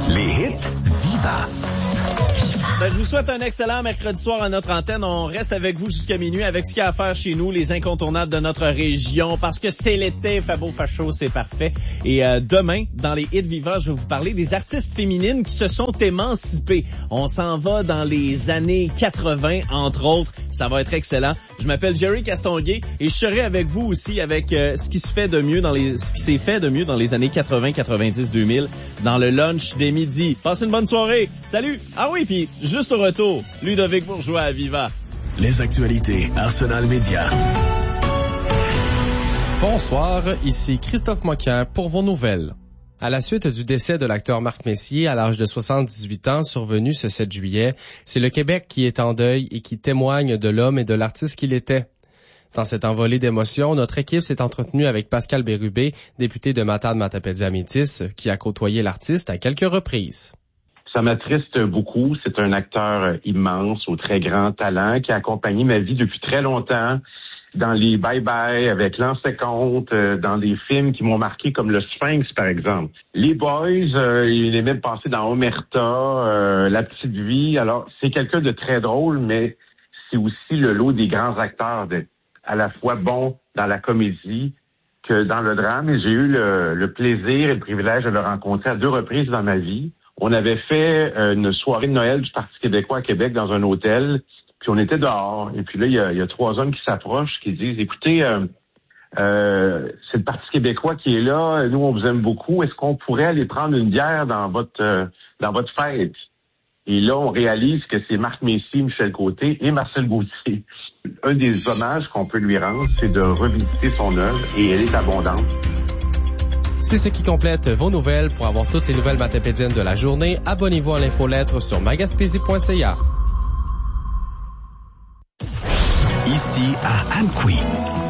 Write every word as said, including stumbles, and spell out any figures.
Les hits Viva. Ben, je vous souhaite un excellent mercredi soir à notre antenne. On reste avec vous jusqu'à minuit avec ce qu'il y a à faire chez nous, les incontournables de notre région, parce que c'est l'été, fait beau, fait chaud, c'est parfait. Et euh, demain, dans les hits Viva, je vais vous parler des artistes féminines qui se sont émancipées. On s'en va dans les années quatre-vingts, entre autres. Ça va être excellent. Je m'appelle Jerry Castonguay et je serai avec vous aussi avec euh, ce qui se fait de mieux dans les, ce qui s'est fait de mieux dans les années quatre-vingts, quatre-vingt-dix, deux mille, dans le lunch des midis. Passez une bonne soirée. Salut! Ah oui, puis juste au retour, Ludovic Bourgeois à Viva. Les actualités Arsenal Média. Bonsoir, ici Christophe Moquin pour vos nouvelles. À la suite du décès de l'acteur Marc Messier à l'âge de soixante-dix-huit ans survenu ce sept juillet, c'est le Québec qui est en deuil et qui témoigne de l'homme et de l'artiste qu'il était. Dans cette envolée d'émotions, notre équipe s'est entretenue avec Pascal Bérubé, député de Matane-Matapédia-Métis, qui a côtoyé l'artiste à quelques reprises. Ça m'attriste beaucoup. C'est un acteur immense, au très grand talent, qui a accompagné ma vie depuis très longtemps dans les bye-bye avec L'ancien compte, euh, dans des films qui m'ont marqué comme Le Sphinx, par exemple. Les Boys, euh, il est même passé dans Omerta, euh, La Petite Vie. Alors, c'est quelqu'un de très drôle, mais c'est aussi le lot des grands acteurs, d'être à la fois bon dans la comédie que dans le drame. Et j'ai eu le, le plaisir et le privilège de le rencontrer à deux reprises dans ma vie. On avait fait une soirée de Noël du Parti québécois à Québec dans un hôtel, puis on était dehors. Et puis là, il y a, il y a trois hommes qui s'approchent, qui disent, écoutez, euh, euh, c'est le Parti québécois qui est là, nous on vous aime beaucoup, est-ce qu'on pourrait aller prendre une bière dans votre euh, dans votre fête? Et là, on réalise que c'est Marc Messier, Michel Côté et Marcel Gauthier. Un des hommages qu'on peut lui rendre, c'est de revisiter son œuvre, et elle est abondante. C'est ce qui complète vos nouvelles. Pour avoir toutes les nouvelles matapédiennes de la journée, abonnez-vous à l'infolettre sur magaspésie point c a. Ici à Amqui.